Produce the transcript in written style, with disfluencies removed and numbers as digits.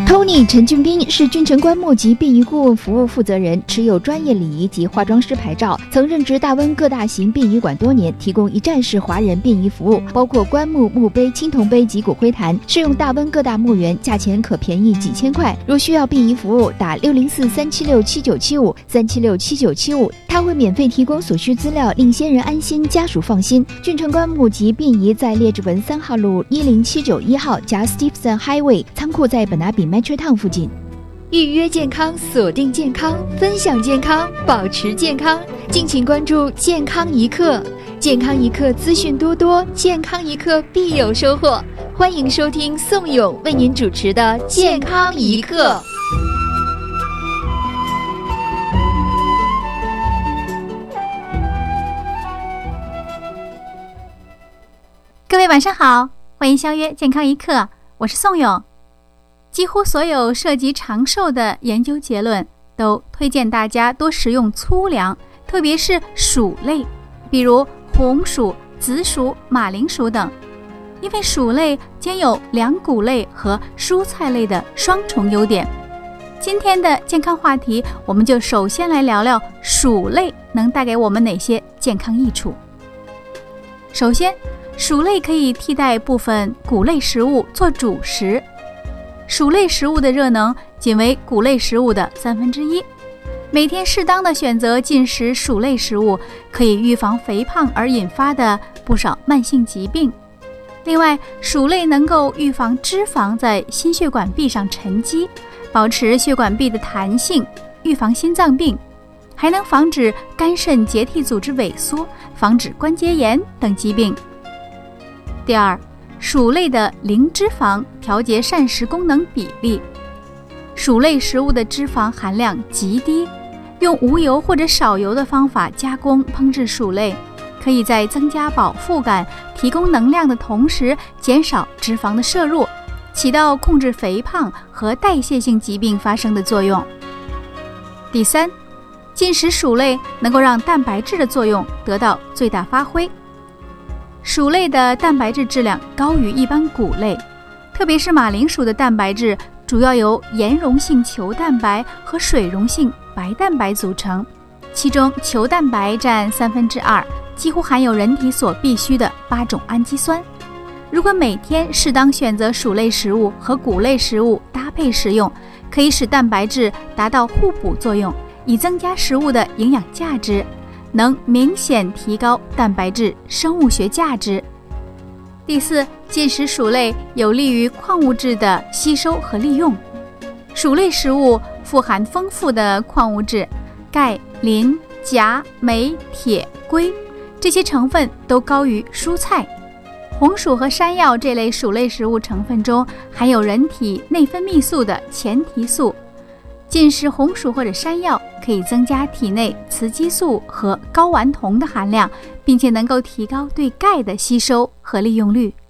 Tony 陈俊斌是君臣棺木及殡仪顾问服务负责人，持有专业礼仪及化妆师牌照，曾任职大温各大型殡仪馆多年，提供一站式华人殡仪服务，包括棺木、墓碑、青铜碑及骨灰坛，适用大温各大墓园，价钱可便宜几千块。如需要殡仪服务，打604-376-7975 他会免费提供所需资料，令先人安心，家属放心。君臣棺木及殡仪在列治文3号路10791号加 Stevenson Highway， 仓库在本拿比 Metro Town 附近。预约健康，锁定健康，分享健康，保持健康。敬请关注健康一刻，健康一刻资讯多多，健康一刻必有收获。欢迎收听宋勇为您主持的健康一刻。 各位晚上好，欢迎相约健康一刻，我是宋勇。几乎所有涉及长寿的研究结论都推荐大家多食用粗粮，特别是薯类，比如红薯、紫薯、马铃薯等，因为薯类兼有粮谷类和蔬菜类的双重优点。今天的健康话题，我们就首先来聊聊薯类能带给我们哪些健康益处。首先，薯类可以替代部分谷类食物做主食，薯类食物的热能仅为谷类食物的1/3，每天适当的选择进食薯类食物，可以预防肥胖而引发的不少慢性疾病。另外，薯类能够预防脂肪在心血管壁上沉积，保持血管壁的弹性，预防心脏病，还能防止肝肾结缔组织萎缩，防止关节炎等疾病。第二，薯类的零脂肪调节膳食功能比例。薯类食物的脂肪含量极低，用无油或者少油的方法加工烹制薯类，可以在增加饱腹感、提供能量的同时，减少脂肪的摄入，起到控制肥胖和代谢性疾病发生的作用。第三，进食薯类能够让蛋白质的作用得到最大发挥。薯类的蛋白质质量高于一般谷类，特别是马铃薯的蛋白质主要由盐溶性球蛋白和水溶性白蛋白组成，其中球蛋白占2/3，几乎含有人体所必需的8种氨基酸。如果每天适当选择薯类食物和谷类食物搭配食用，可以使蛋白质达到互补作用，以增加食物的营养价值，能明显提高蛋白质生物学价值。第四，进食薯类有利于矿物质的吸收和利用。薯类食物富含丰富的矿物质，钙、磷、钾、镁、铁、硅，这些成分都高于蔬菜。红薯和山药这类薯类食物成分中含有人体内分泌素的前提素，进食红薯或者山药可以增加体内雌激素和睾丸酮的含量，并且能够提高对钙的吸收和利用率。